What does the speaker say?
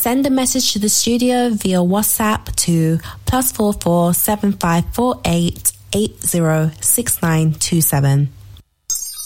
Send a message to the studio via WhatsApp to +44 7548 806927.